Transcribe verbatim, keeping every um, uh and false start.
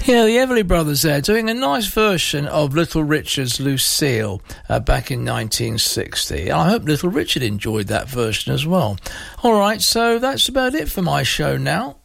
Yeah, the Everly Brothers there doing a nice version of Little Richard's Lucille uh, back in nineteen sixty. I hope Little Richard enjoyed that version as well. All right, so that's about it for my show now.